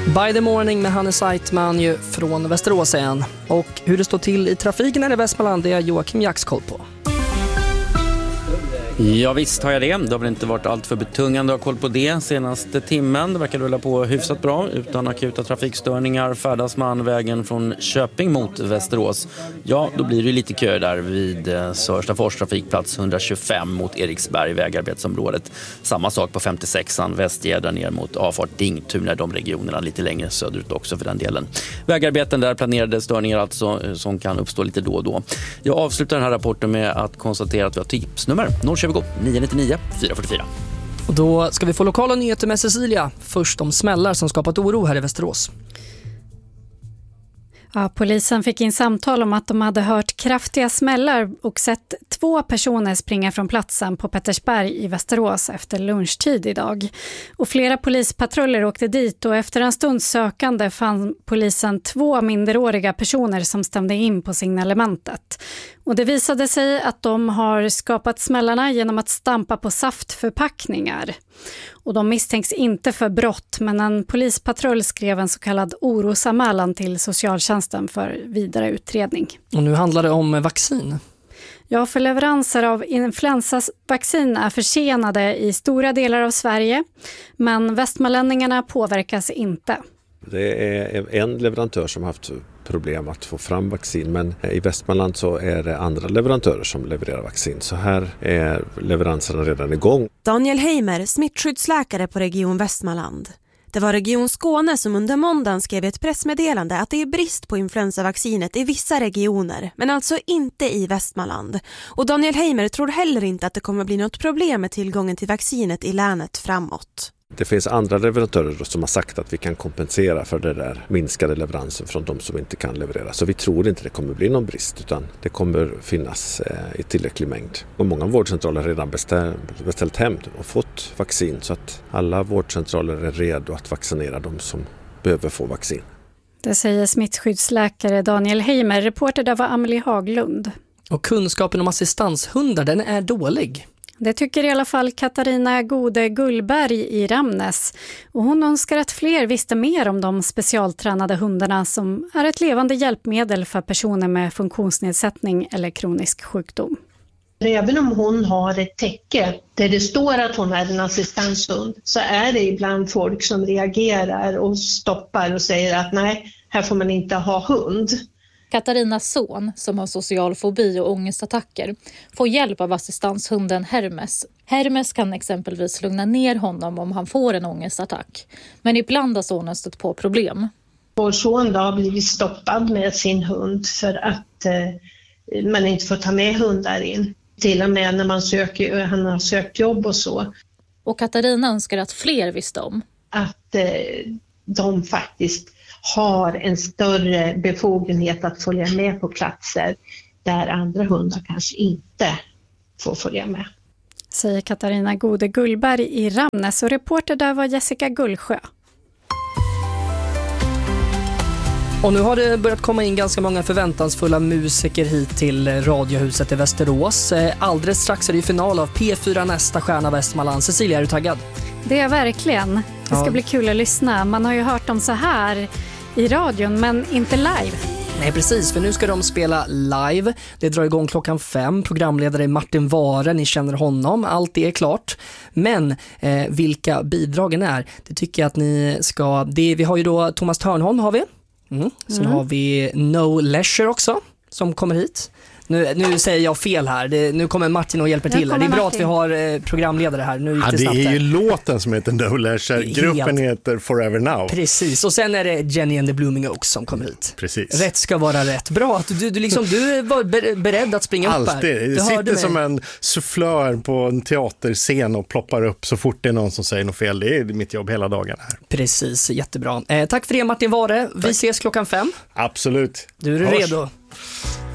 By the Morning med Hannes Seitman ju från Västerås igen. Och hur det står till i trafiken här i Västmanland, det är Joakim Jackskoll på. Ja visst har jag det. Det har väl inte varit allt för betungande att ha koll på det senaste timmen. Det verkar rulla på hyfsat bra. Utan akuta trafikstörningar färdas man vägen från Köping mot Västerås. Ja, då blir det lite kö där vid Sörstafors trafikplats 125 mot Eriksberg vägarbetsområdet. Samma sak på 56an Västgärdar ner mot avfart Dingtuna, de regionerna lite längre söderut också för den delen. Vägarbeten där, planerade störningar alltså som kan uppstå lite då och då. Jag avslutar den här rapporten med att konstatera att vi har tipsnummer 999 444. Och då ska vi få lokala nyheter med Cecilia. Först om smällar som skapat oro här i Västerås. Ja, polisen fick in samtal om att de hade hört kraftiga smällar och sett 2 personer springa från platsen på Pettersberg i Västerås efter lunchtid idag. Och flera polispatruller åkte dit och efter en stunds sökande fann polisen 2 minderåriga personer som stämde in på signalementet. Och det visade sig att de har skapat smällarna genom att stampa på saftförpackningar. Och de misstänks inte för brott, men en polispatrull skrev en så kallad orosanmälan till socialtjänsten för vidare utredning. Och nu handlar det om vaccin. Ja, för leveranser av influensavaccin är försenade i stora delar av Sverige, men västmanlänningarna påverkas inte. Det är en leverantör som har haft problem att få fram vaccin, men i Västmanland så är det andra leverantörer som levererar vaccin. Så här är leveranserna redan igång. Daniel Heimer, smittskyddsläkare på Region Västmanland. Det var Region Skåne som under måndagen skrev ett pressmeddelande att det är brist på influensavaccinet i vissa regioner, men alltså inte i Västmanland. Och Daniel Heimer tror heller inte att det kommer bli något problem med tillgången till vaccinet i länet framåt. Det finns andra leverantörer som har sagt att vi kan kompensera för det där minskade leveransen från de som inte kan leverera. Så vi tror inte det kommer bli någon brist, utan det kommer finnas i tillräcklig mängd. Och många vårdcentraler har redan beställt hem och fått vaccin, så att alla vårdcentraler är redo att vaccinera de som behöver få vaccin. Det säger smittskyddsläkare Daniel Heimer. Reporter där var Amelie Haglund. Och kunskapen om assistanshundar, den är dålig. Det tycker i alla fall Katarina Gode Gullberg i Ramnäs. Och hon önskar att fler visste mer om de specialtränade hundarna som är ett levande hjälpmedel för personer med funktionsnedsättning eller kronisk sjukdom. Även om hon har ett täcke där det står att hon är en assistanshund, så är det ibland folk som reagerar och stoppar och säger att nej, här får man inte ha hund. Katarinas son, som har social fobi och ångestattacker, får hjälp av assistanshunden Hermes. Hermes kan exempelvis lugna ner honom om han får en ångestattack. Men ibland har sonen stött på problem. Vår son har blivit stoppad med sin hund för att man inte får ta med hundar in. Till och med när han har sökt jobb och så. Och Katarina önskar att fler visste om att de faktiskt har en större befogenhet att följa med på platser där andra hundar kanske inte får följa med. Säger Katarina Gode Gullberg i Ramnäs, och reporter där var Jessica Gullsjö. Och nu har det börjat komma in ganska många förväntansfulla musiker hit till Radiohuset i Västerås. Alldeles strax är det ju final av P4 Nästa stjärna Västmanland. Cecilia, är du taggad? Det är verkligen. Det ska bli kul att lyssna. Man har ju hört dem så här i radion, men inte live. Nej, precis, för nu ska de spela live. Det drar igång 5:00. Programledare är Martin Ware, ni känner honom. Allt det är klart. Men vilka bidragen är, det tycker jag att ni ska... vi har ju då Thomas Törnholm har vi. Sen har vi No Leisure också som kommer hit. Nu säger jag fel här. Nu kommer Martin och hjälper till. Det är bra att vi har programledare här. Nu gick det snabbt. Det är ju låten som heter No Leisure. Gruppen heter Forever Now. Precis. Och sen är det Jenny and the Blooming Oaks som kommer hit. Precis. Rätt ska vara rätt. Bra att du var beredd att springa upp här. Alltid. Det sitter som en sufflör på en teaterscen och ploppar upp så fort det är någon som säger något fel. Det är mitt jobb hela dagen här. Precis, jättebra. Tack för det Martin Ware. Vi ses 5:00. Absolut. Du är redo.